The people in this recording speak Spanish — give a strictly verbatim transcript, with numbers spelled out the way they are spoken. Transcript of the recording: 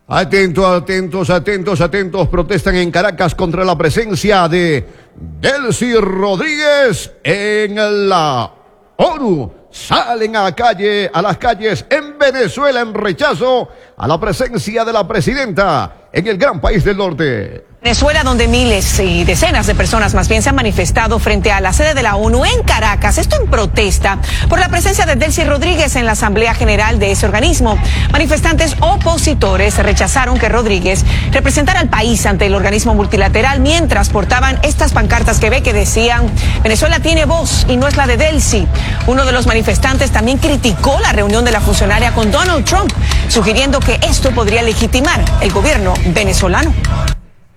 Atentos, atentos, atentos, atentos. Protestan en Caracas contra la presencia de Delcy Rodríguez en la ONU. Salen a la calle, a las calles en Venezuela en rechazo a la presencia de la presidenta en el gran país del norte. Venezuela, donde miles y decenas de personas más bien se han manifestado frente a la sede de la ONU en Caracas, esto en protesta por la presencia de Delcy Rodríguez en la Asamblea General de ese organismo. Manifestantes opositores rechazaron que Rodríguez representara al país ante el organismo multilateral mientras portaban estas pancartas que ve que decían: Venezuela tiene voz y no es la de Delcy. Uno de los manifestantes también criticó la reunión de la funcionaria con Donald Trump, sugiriendo que esto podría legitimar el gobierno venezolano.